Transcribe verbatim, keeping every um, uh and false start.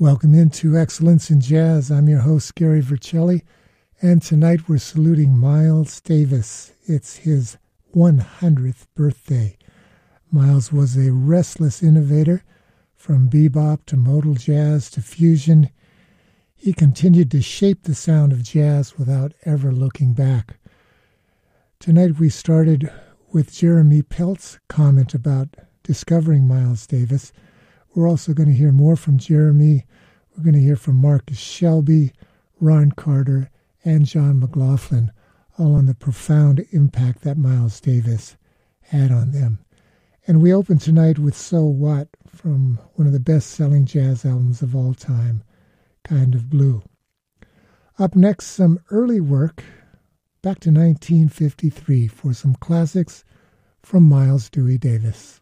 Welcome into Excellence in Jazz. I'm your host, Gary Vercelli, and tonight we're saluting Miles Davis. It's his one hundredth birthday. Miles was a restless innovator, from bebop to modal jazz to fusion. He continued to shape the sound of jazz without ever looking back. Tonight we started with Jeremy Pelt's comment about discovering Miles Davis. We're also going to hear more from Jeremy. We're going to hear from Marcus Shelby, Ron Carter, and John McLaughlin, all on the profound impact that Miles Davis had on them. And we open tonight with So What from one of the best-selling jazz albums of all time, Kind of Blue. Up next, some early work back to nineteen fifty-three for some classics from Miles Dewey Davis.